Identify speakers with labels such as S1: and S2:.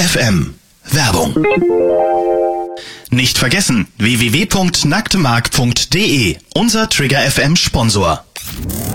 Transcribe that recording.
S1: FM. Werbung. Nicht vergessen, www.nacktemark.de, unser Trigger FM Sponsor.